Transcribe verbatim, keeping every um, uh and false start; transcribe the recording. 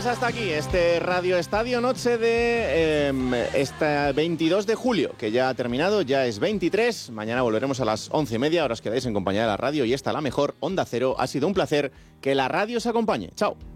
pues hasta aquí este Radio Estadio Noche de eh, este veintidós de julio, que ya ha terminado, ya es veintitrés. Mañana volveremos a las once y media, ahora os quedáis en compañía de la radio y esta la mejor, Onda Cero. Ha sido un placer, que la radio os acompañe. Chao.